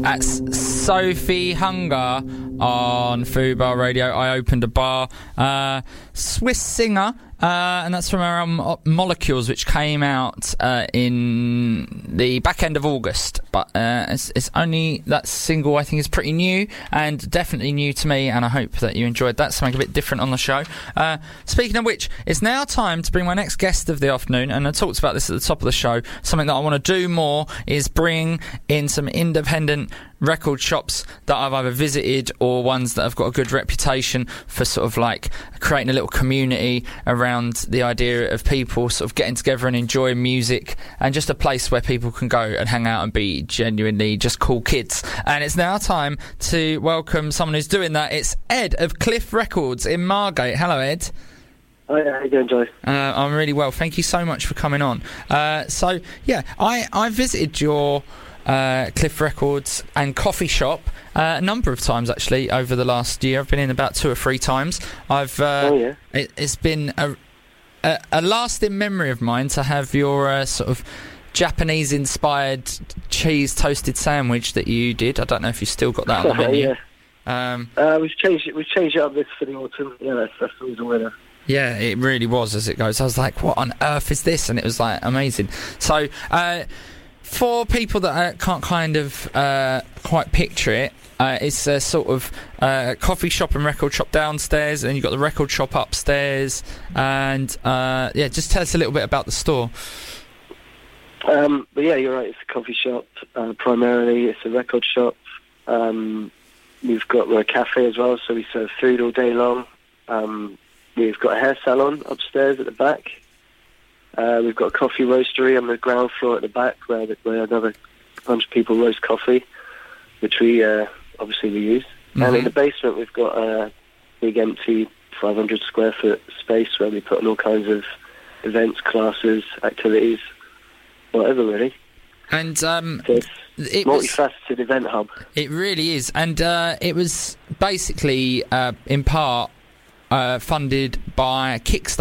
That's Sophie Hunger on Fubar Radio. I opened a bar. Swiss singer. And that's from our Molecules, which came out in the back end of August. But it's only that single, I think, is pretty new and definitely new to me. And I hope that you enjoyed that. Something a bit different on the show. Speaking of which, it's now time to bring my next guest of the afternoon. And I talked about this at the top of the show. Something that I want to do more is bring in some independent record shops that I've either visited or ones that have got a good reputation for sort of like creating a little community around the idea of people sort of getting together and enjoying music, and just a place where people can go and hang out and be genuinely just cool kids. And it's now time to welcome someone who's doing that. It's Ed of Cliff Records in Margate. Hello, Ed. Hi, how you doing, Joe? I'm really well. Thank you so much for coming on. So, yeah, I visited your Cliff Records and coffee shop a number of times actually over the last year. I've been in about 2 or 3 times. It's been a lasting memory of mine to have your sort of Japanese inspired cheese toasted sandwich that you did. I don't know if you still got that on the menu. We've changed it up this for the autumn. Yeah, that's always a winner. Yeah, it really was as it goes. I was like, what on earth is this? And it was like amazing. So for people that can't kind of quite picture it, it's a sort of coffee shop and record shop downstairs, and you've got the record shop upstairs. And just tell us a little bit about the store. But yeah, you're right. It's a coffee shop primarily. It's a record shop. We're a cafe as well, so we serve food all day long. We've got a hair salon upstairs at the back. We've got a coffee roastery on the ground floor at the back where another bunch of people roast coffee, which we obviously use. Mm-hmm. And in the basement we've got a big empty 500 square foot space where we put on all kinds of events, classes, activities, whatever really. And so it's multifaceted event hub. It really is. And it was basically in part funded by Kickstarter.